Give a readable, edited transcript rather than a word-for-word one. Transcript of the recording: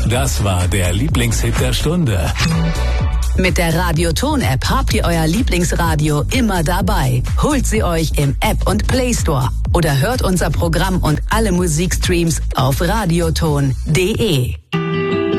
Das war der Lieblingshit der Stunde. Mit der Radioton-App habt ihr euer Lieblingsradio immer dabei. Holt sie euch im App- und Play Store oder hört unser Programm und alle Musikstreams auf radioton.de.